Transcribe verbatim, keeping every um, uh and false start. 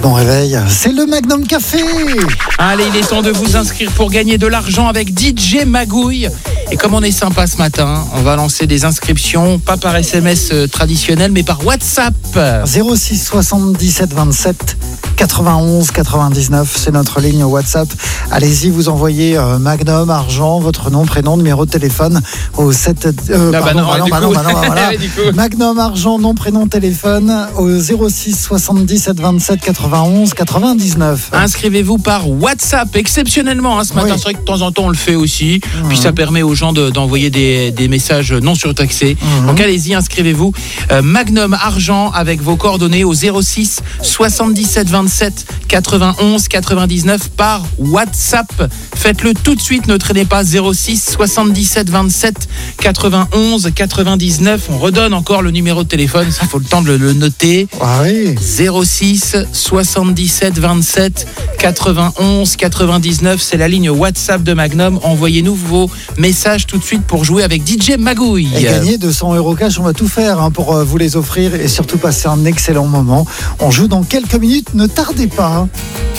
bon réveil, c'est le Magnum Café. Allez, il est temps de vous inscrire pour gagner de l'argent avec D J Magouille. Et comme on est sympa ce matin, on va lancer des inscriptions, pas par S M S traditionnel, mais par WhatsApp. zéro six soixante-dix-sept vingt-sept quatre-vingt-onze quatre-vingt-dix-neuf, c'est notre ligne WhatsApp. Allez-y, vous envoyez euh, Magnum, argent, votre nom, prénom, numéro de téléphone au sept... Euh, Ah bah pardon, non, bah non, du bah coup. non, bah non, bah voilà. Du coup. Magnum, argent, nom, prénom, téléphone au zéro six soixante-dix-sept vingt-sept quatre-vingt-onze quatre-vingt-dix-neuf. Inscrivez-vous par WhatsApp, exceptionnellement. Hein, ce matin, Oui. c'est vrai que de temps en temps, on le fait aussi. Mmh. Puis ça permet aux gens de, d'envoyer des, des messages non surtaxés. Mmh. Donc allez-y, inscrivez-vous. Euh, Magnum Argent avec vos coordonnées au zéro six soixante-dix-sept vingt-sept quatre-vingt-onze quatre-vingt-dix-neuf par WhatsApp. Faites-le tout de suite, ne traînez pas. zéro six soixante-dix-sept vingt-sept quatre-vingt-onze quatre-vingt-dix-neuf. On redonne encore le numéro de téléphone, il faut le temps de le, le noter. Ah oui. zéro six soixante-dix-sept vingt-sept quatre-vingt-onze quatre-vingt-dix-neuf, c'est la ligne WhatsApp de Magnum. Envoyez-nous vos messages tout de suite pour jouer avec D J Magouille. Et gagner deux cents euros cash, on va tout faire hein, pour euh, vous les offrir et surtout passer un excellent moment. On joue dans quelques minutes, ne tardez pas. hein.